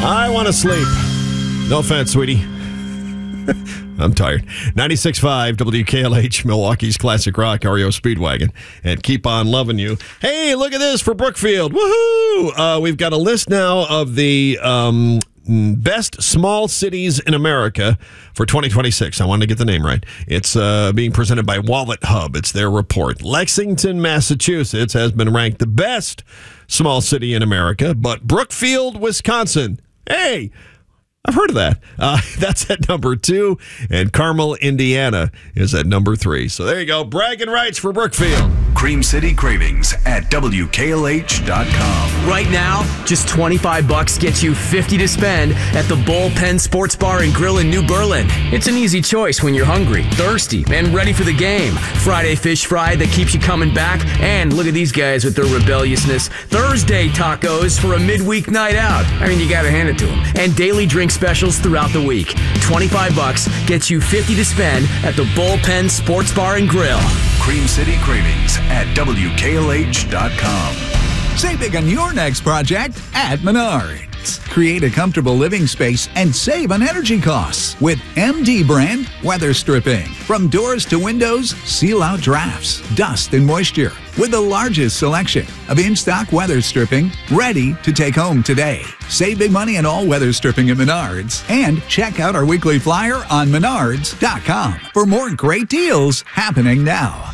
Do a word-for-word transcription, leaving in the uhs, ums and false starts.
I want to sleep. No offense, sweetie. I'm tired. ninety-six point five W K L H, Milwaukee's Classic Rock, R E O Speedwagon, and keep on loving you. Hey, look at this for Brookfield. Woohoo! Uh, we've got a list now of the um, best small cities in America for twenty twenty-six. I wanted to get the name right. It's uh, being presented by Wallet Hub. It's their report. Lexington, Massachusetts has been ranked the best small city in America, but Brookfield, Wisconsin, hey, I've heard of that. Uh, that's at number two, and Carmel, Indiana is at number three. So there you go. Bragging rights for Brookfield. Cream City Cravings at W K L H dot com. Right now, just twenty-five bucks gets you fifty to spend at the Bullpen Sports Bar and Grill in New Berlin. It's an easy choice when you're hungry, thirsty, and ready for the game. Friday fish fry that keeps you coming back, and look at these guys with their rebelliousness. Thursday tacos for a midweek night out. I mean, you gotta hand it to them. And daily drink specials throughout the week. twenty-five bucks gets you fifty to spend at the Bullpen Sports Bar and Grill. Cream City Cravings at W K L H dot com. Save big on your next project at Menards. Create a comfortable living space and save on energy costs with M D brand weather stripping. From doors to windows, seal out drafts, dust, and moisture with the largest selection of in-stock weather stripping ready to take home today. Save big money on all weather stripping at Menards and check out our weekly flyer on menards dot com for more great deals happening now.